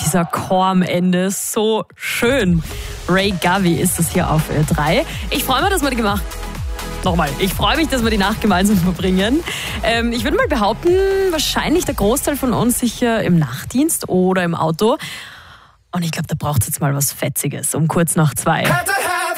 dieser Chor am Ende, so schön. Ray Gavi ist das hier auf Ö3. Ich freue mich, dass wir die gemacht Nochmal, ich freue mich, dass wir die Nacht gemeinsam verbringen. Ich würde mal behaupten, wahrscheinlich der Großteil von uns sicher im Nachtdienst oder im Auto. Und ich glaube, da braucht es jetzt mal was Fetziges um kurz nach 2.